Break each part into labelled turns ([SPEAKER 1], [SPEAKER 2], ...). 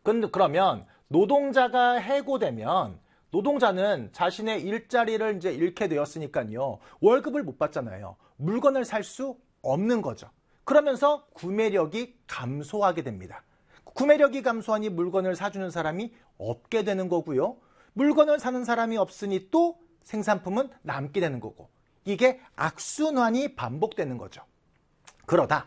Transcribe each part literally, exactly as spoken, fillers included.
[SPEAKER 1] 근데 그러면 노동자가 해고되면 노동자는 자신의 일자리를 이제 잃게 되었으니까요. 월급을 못 받잖아요. 물건을 살 수 없는 거죠. 그러면서 구매력이 감소하게 됩니다. 구매력이 감소하니 물건을 사주는 사람이 없게 되는 거고요. 물건을 사는 사람이 없으니 또 생산품은 남게 되는 거고. 이게 악순환이 반복되는 거죠. 그러다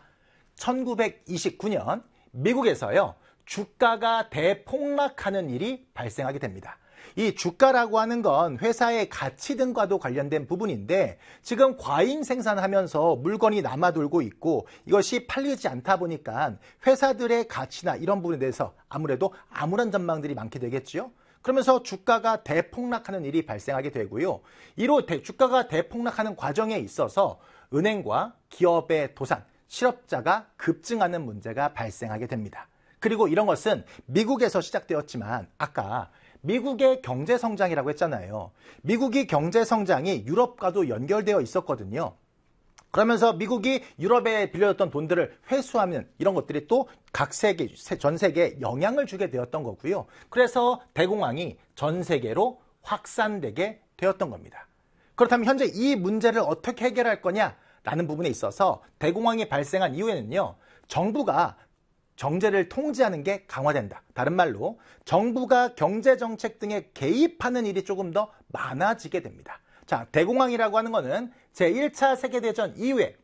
[SPEAKER 1] 천구백이십구 년 미국에서요. 주가가 대폭락하는 일이 발생하게 됩니다. 이 주가라고 하는 건 회사의 가치 등과도 관련된 부분인데 지금 과잉 생산하면서 물건이 남아돌고 있고 이것이 팔리지 않다 보니까 회사들의 가치나 이런 부분에 대해서 아무래도 암울한 전망들이 많게 되겠죠. 그러면서 주가가 대폭락하는 일이 발생하게 되고요. 이로 대, 주가가 대폭락하는 과정에 있어서 은행과 기업의 도산, 실업자가 급증하는 문제가 발생하게 됩니다. 그리고 이런 것은 미국에서 시작되었지만 아까 미국의 경제성장이라고 했잖아요. 미국이 경제성장이 유럽과도 연결되어 있었거든요. 그러면서 미국이 유럽에 빌려줬던 돈들을 회수하면 이런 것들이 또 각 세계, 전 세계에 영향을 주게 되었던 거고요. 그래서 대공황이 전 세계로 확산되게 되었던 겁니다. 그렇다면 현재 이 문제를 어떻게 해결할 거냐라는 부분에 있어서 대공황이 발생한 이후에는요. 정부가 경제를 통제하는 게 강화된다. 다른 말로 정부가 경제정책 등에 개입하는 일이 조금 더 많아지게 됩니다. 자, 대공황이라고 하는 거는 제일 차 세계대전 이후에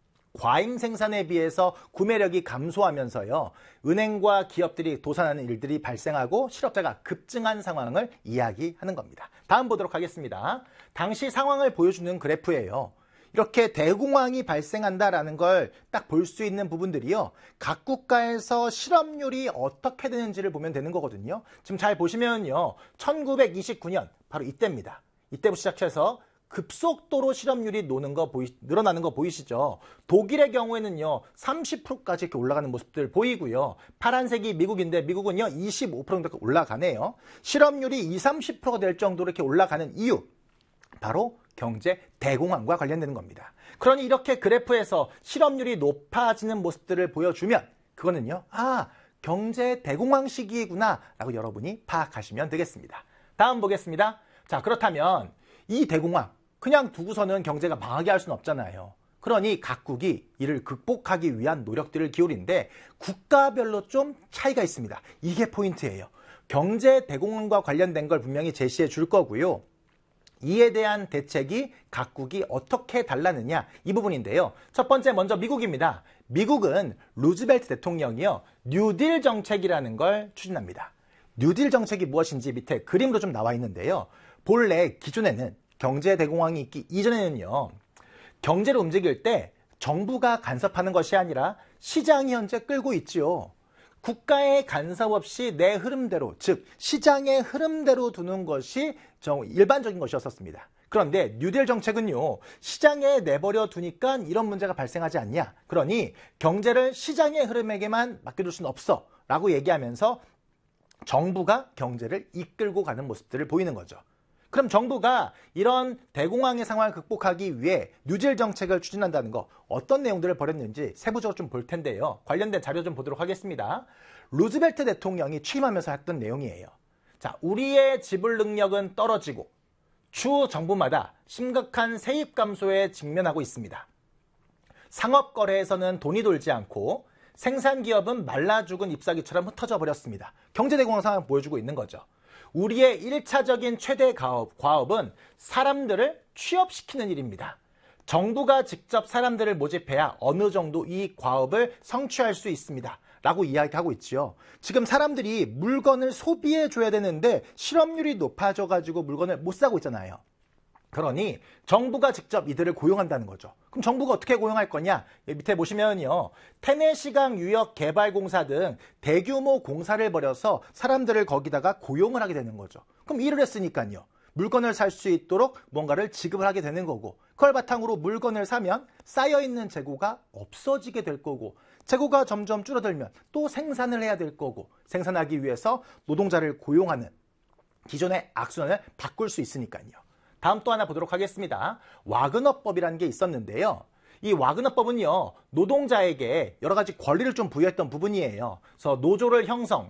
[SPEAKER 1] 과잉 생산에 비해서 구매력이 감소하면서요. 은행과 기업들이 도산하는 일들이 발생하고 실업자가 급증한 상황을 이야기하는 겁니다. 다음 보도록 하겠습니다. 당시 상황을 보여주는 그래프예요. 이렇게 대공황이 발생한다라는 걸 딱 볼 수 있는 부분들이요. 각 국가에서 실업률이 어떻게 되는지를 보면 되는 거거든요. 지금 잘 보시면요. 천구백이십구 년 바로 이때입니다. 이때부터 시작해서 급속도로 실업률이 노는 거 보이, 늘어나는 거 보이시죠? 독일의 경우에는요. 삼십 퍼센트까지 이렇게 올라가는 모습들 보이고요. 파란색이 미국인데 미국은요. 이십오 퍼센트 올라가네요. 실업률이 이십, 삼십 퍼센트가 될 정도로 이렇게 올라가는 이유. 바로 경제 대공황과 관련되는 겁니다. 그러니 이렇게 그래프에서 실업률이 높아지는 모습들을 보여주면 그거는요. 아, 경제 대공황 시기구나 라고 여러분이 파악하시면 되겠습니다. 다음 보겠습니다. 자, 그렇다면 이 대공황 그냥 두고서는 경제가 망하게 할 수는 없잖아요. 그러니 각국이 이를 극복하기 위한 노력들을 기울인데 국가별로 좀 차이가 있습니다. 이게 포인트예요. 경제 대공황과 관련된 걸 분명히 제시해 줄 거고요. 이에 대한 대책이 각국이 어떻게 달랐느냐 이 부분인데요. 첫 번째 먼저 미국입니다. 미국은 루즈벨트 대통령이요. 뉴딜 정책이라는 걸 추진합니다. 뉴딜 정책이 무엇인지 밑에 그림으로 좀 나와 있는데요. 본래 기존에는 경제 대공황이 있기 이전에는요. 경제를 움직일 때 정부가 간섭하는 것이 아니라 시장이 현재 끌고 있지요. 국가의 간섭 없이 내 흐름대로, 즉 시장의 흐름대로 두는 것이 일반적인 것이었습니다. 그런데 뉴딜 정책은요. 시장에 내버려 두니까 이런 문제가 발생하지 않냐. 그러니 경제를 시장의 흐름에게만 맡겨둘 수는 없어 라고 얘기하면서 정부가 경제를 이끌고 가는 모습들을 보이는 거죠. 그럼 정부가 이런 대공황의 상황을 극복하기 위해 뉴딜 정책을 추진한다는 거 어떤 내용들을 벌였는지 세부적으로 좀 볼 텐데요. 관련된 자료 좀 보도록 하겠습니다. 루즈벨트 대통령이 취임하면서 했던 내용이에요. 자, 우리의 지불 능력은 떨어지고 주 정부마다 심각한 세입 감소에 직면하고 있습니다. 상업 거래에서는 돈이 돌지 않고 생산 기업은 말라 죽은 잎사귀처럼 흩어져 버렸습니다. 경제 대공황 상황을 보여주고 있는 거죠. 우리의 일차적인 최대 과업, 과업은 사람들을 취업시키는 일입니다. 정부가 직접 사람들을 모집해야 어느 정도 이 과업을 성취할 수 있습니다. 라고 이야기하고 있지요. 지금 사람들이 물건을 소비해 줘야 되는데 실업률이 높아져가지고 물건을 못 사고 있잖아요. 그러니 정부가 직접 이들을 고용한다는 거죠. 그럼 정부가 어떻게 고용할 거냐? 밑에 보시면요. 테네시강 유역개발공사 등 대규모 공사를 벌여서 사람들을 거기다가 고용을 하게 되는 거죠. 그럼 일을 했으니까요. 물건을 살 수 있도록 뭔가를 지급을 하게 되는 거고 그걸 바탕으로 물건을 사면 쌓여있는 재고가 없어지게 될 거고 재고가 점점 줄어들면 또 생산을 해야 될 거고 생산하기 위해서 노동자를 고용하는 기존의 악순환을 바꿀 수 있으니까요. 다음 또 하나 보도록 하겠습니다. 와그너법이라는 게 있었는데요. 이 와그너법은요. 노동자에게 여러 가지 권리를 좀 부여했던 부분이에요. 그래서 노조를 형성,